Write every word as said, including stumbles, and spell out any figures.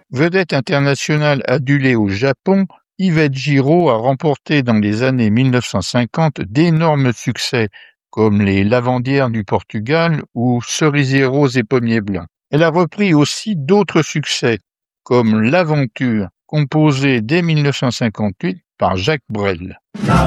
Vedette internationale adulée au Japon, Yvette Giraud a remporté dans les années mille neuf cent cinquante d'énormes succès, comme les Lavandières du Portugal ou Cerisier rose et pommier blanc. Elle a repris aussi d'autres succès, comme L'Aventure, composé dès mille neuf cent cinquante-huit par Jacques Brel.